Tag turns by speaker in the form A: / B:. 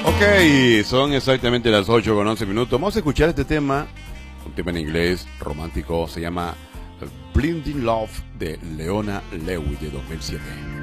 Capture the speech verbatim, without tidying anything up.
A: Ok, son exactamente las ocho con once minutos. Vamos a escuchar este tema, un tema en inglés romántico, se llama Blinding Love de Leona Lewis de dos mil siete.